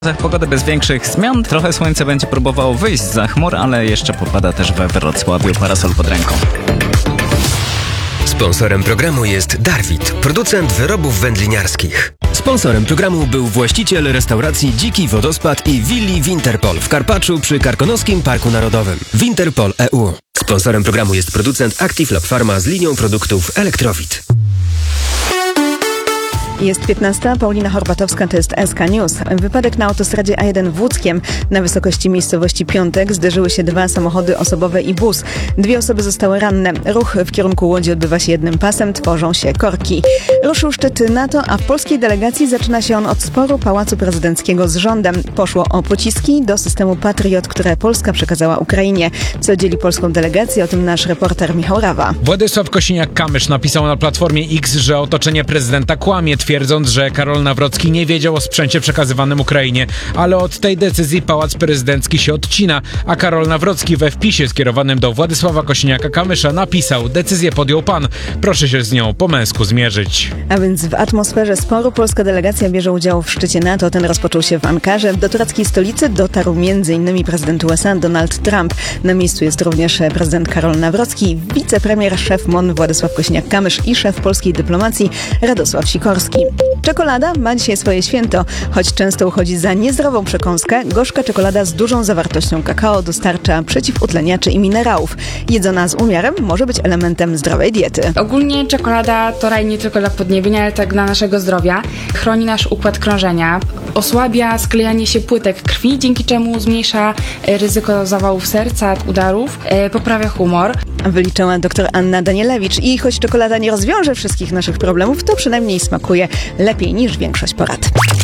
Pogoda bez większych zmian. Trochę słońce będzie próbowało wyjść zza chmur, ale jeszcze popada też we Wrocławiu. Parasol pod ręką. Sponsorem programu jest Darwit, producent wyrobów wędliniarskich. Sponsorem programu był właściciel restauracji Dziki Wodospad i willi Winterpol w Karpaczu przy Karkonoskim Parku Narodowym. Winterpol EU. Sponsorem programu jest producent Active Lab Pharma z linią produktów Elektrowit. Jest 15. Paulina Horbatowska, to jest SK News. Wypadek na autostradzie A1 w Łódzkiem. Na wysokości miejscowości Piątek zderzyły się dwa samochody osobowe i bus. 2 osoby zostały ranne. Ruch w kierunku Łodzi odbywa się jednym pasem, tworzą się korki. Ruszył szczyt NATO, a w polskiej delegacji zaczyna się on od sporu Pałacu Prezydenckiego z rządem. Poszło o pociski do systemu Patriot, które Polska przekazała Ukrainie. Co dzieli polską delegację? O tym nasz reporter Michał Rawa. Władysław Kosiniak-Kamysz napisał na Platformie X, że otoczenie prezydenta kłamie, twierdząc, że Karol Nawrocki nie wiedział o sprzęcie przekazywanym Ukrainie, ale od tej decyzji Pałac Prezydencki się odcina, a Karol Nawrocki we wpisie skierowanym do Władysława Kosiniaka-Kamysza napisał: decyzję podjął pan, proszę się z nią po męsku zmierzyć. A więc w atmosferze sporu polska delegacja bierze udział w szczycie NATO. Ten rozpoczął się w Ankarze. Do tureckiej stolicy dotarł m.in. prezydent USA Donald Trump. Na miejscu jest również prezydent Karol Nawrocki, wicepremier, szef MON Władysław Kosiniak-Kamysz i szef polskiej dyplomacji Radosław Sikorski. Czekolada ma dzisiaj swoje święto. Choć często uchodzi za niezdrową przekąskę, gorzka czekolada z dużą zawartością kakao dostarcza przeciwutleniaczy i minerałów. Jedzona z umiarem może być elementem zdrowej diety. Ogólnie czekolada to raj nie tylko dla podniebienia, ale tak dla naszego zdrowia. Chroni nasz układ krążenia, osłabia sklejanie się płytek krwi, dzięki czemu zmniejsza ryzyko zawałów serca, udarów, poprawia humor. Wyliczyła dr Anna Danielewicz. I choć czekolada nie rozwiąże wszystkich naszych problemów, to przynajmniej smakuje lepiej niż większość porad.